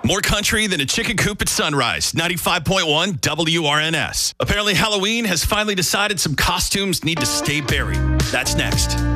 More country than a chicken coop at sunrise. 95.1 WRNS. Apparently, Halloween has finally decided some costumes need to stay buried. That's next.